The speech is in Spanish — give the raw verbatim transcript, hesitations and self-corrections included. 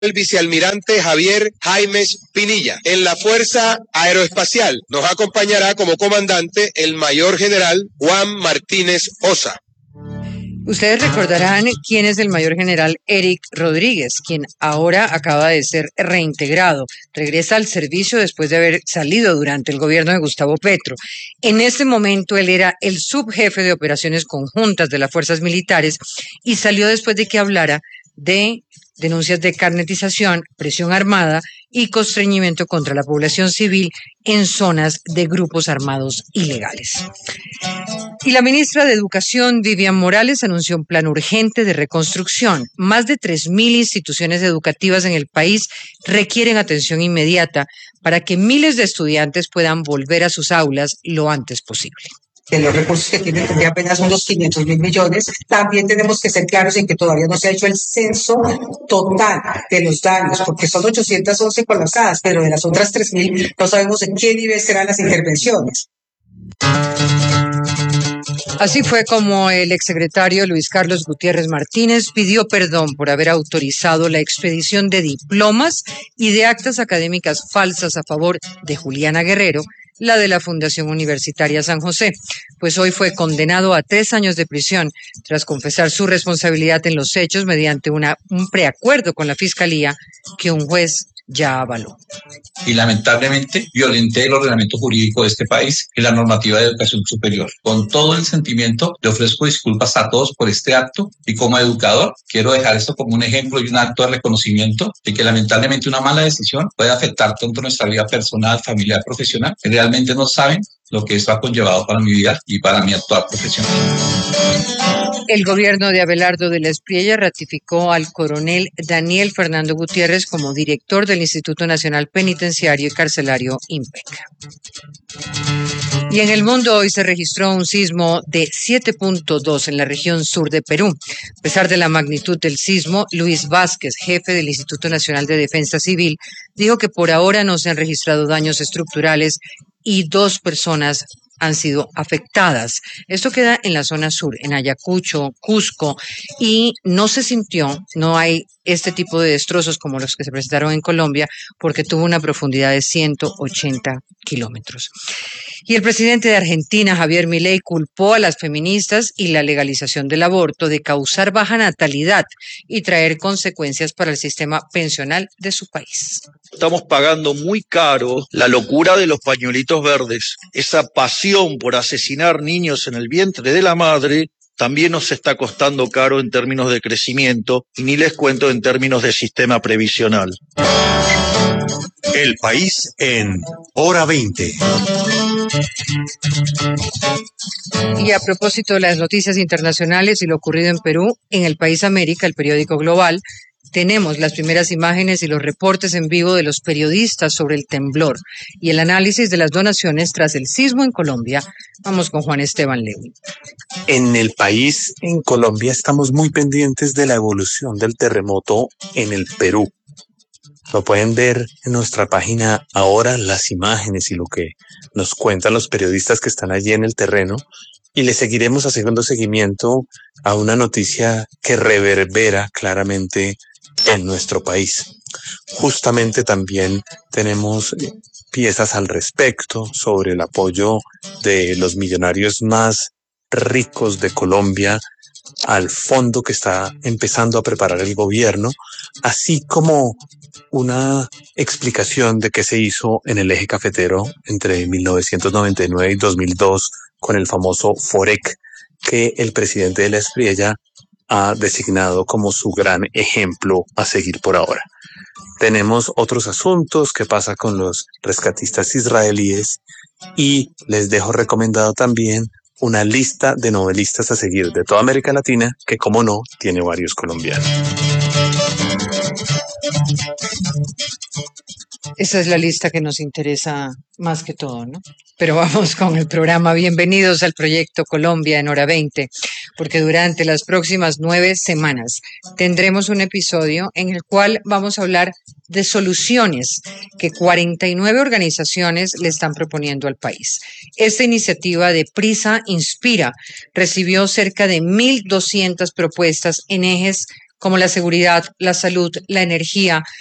el vicealmirante Javier Jaimes Pinilla. En la Fuerza Aeroespacial nos acompañará como comandante el mayor general Juan Martínez Osa. Ustedes recordarán quién es el mayor general Eric Rodríguez, quien ahora acaba de ser reintegrado. Regresa al servicio después de haber salido durante el gobierno de Gustavo Petro. En ese momento él era el subjefe de operaciones conjuntas de las fuerzas militares y salió después de que hablara de denuncias de carnetización, presión armada y constreñimiento contra la población civil en zonas de grupos armados ilegales. Y la ministra de Educación, Vivian Morales, anunció un plan urgente de reconstrucción. Más de tres mil instituciones educativas en el país requieren atención inmediata para que miles de estudiantes puedan volver a sus aulas lo antes posible. De los recursos que tienen tendría apenas unos quinientos mil millones. También tenemos que ser claros en que todavía no se ha hecho el censo total de los daños, porque son ochocientas once colapsadas, pero de las otras tres mil no sabemos en qué nivel serán las intervenciones. Así fue como el exsecretario Luis Carlos Gutiérrez Martínez pidió perdón por haber autorizado la expedición de diplomas y de actas académicas falsas a favor de Juliana Guerrero, la de la Fundación Universitaria San José, pues hoy fue condenado a tres años de prisión tras confesar su responsabilidad en los hechos mediante una, un preacuerdo con la Fiscalía que un juez ya avaló. Y lamentablemente violenté el ordenamiento jurídico de este país y la normativa de educación superior. Con todo el sentimiento, le ofrezco disculpas a todos por este acto y como educador quiero dejar esto como un ejemplo y un acto de reconocimiento de que lamentablemente una mala decisión puede afectar tanto nuestra vida personal, familiar, profesional, que realmente no saben lo que esto ha conllevado para mi vida y para mi actual profesión. El gobierno de Abelardo de la Espriella ratificó al coronel Daniel Fernando Gutiérrez como director del Instituto Nacional Penitenciario y Carcelario INPEC. Y en el mundo hoy se registró un sismo de siete punto dos en la región sur de Perú. A pesar de la magnitud del sismo, Luis Vázquez, jefe del Instituto Nacional de Defensa Civil, dijo que por ahora no se han registrado daños estructurales y dos personas han sido afectadas. Esto queda en la zona sur, en Ayacucho, Cusco, y no se sintió, no hay este tipo de destrozos como los que se presentaron en Colombia, porque tuvo una profundidad de ciento ochenta kilómetros. Y el presidente de Argentina, Javier Milei, culpó a las feministas y la legalización del aborto de causar baja natalidad y traer consecuencias para el sistema pensional de su país. Estamos pagando muy caro la locura de los pañuelitos verdes. Esa pasión por asesinar niños en el vientre de la madre también nos está costando caro en términos de crecimiento y ni les cuento en términos de sistema previsional. El país en Hora veinte. Y a propósito de las noticias internacionales y lo ocurrido en Perú, en El País América, el periódico global, tenemos las primeras imágenes y los reportes en vivo de los periodistas sobre el temblor y el análisis de las donaciones tras el sismo en Colombia. Vamos con Juan Esteban Lewin. En El País, en Colombia, estamos muy pendientes de la evolución del terremoto en el Perú. Lo pueden ver en nuestra página ahora, las imágenes y lo que nos cuentan los periodistas que están allí en el terreno. Y le seguiremos haciendo seguimiento a una noticia que reverbera claramente en nuestro país. Justamente también tenemos piezas al respecto sobre el apoyo de los millonarios más ricos de Colombia al fondo que está empezando a preparar el gobierno, así como una explicación de qué se hizo en el eje cafetero entre mil novecientos noventa y nueve y dos mil dos con el famoso FOREC, que el presidente de la Espriella ha designado como su gran ejemplo a seguir por ahora. Tenemos otros asuntos, qué pasa con los rescatistas israelíes, y les dejo recomendado también una lista de novelistas a seguir de toda América Latina, que como no, tiene varios colombianos. Esa es la lista que nos interesa más que todo, ¿no? Pero vamos con el programa. Bienvenidos al Proyecto Colombia en Hora veinte, porque durante las próximas nueve semanas tendremos un episodio en el cual vamos a hablar de soluciones que cuarenta y nueve organizaciones le están proponiendo al país. Esta iniciativa de Prisa Inspira recibió cerca de mil doscientas propuestas en ejes como la seguridad, la salud, la energía,